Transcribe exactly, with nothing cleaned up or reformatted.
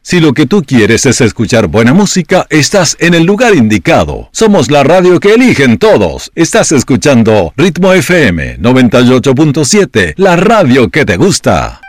Si lo que tú quieres es escuchar buena música, estás en el lugar indicado. Somos la radio que eligen todos. Estás escuchando Ritmo F M noventa y ocho punto siete, la radio que te gusta.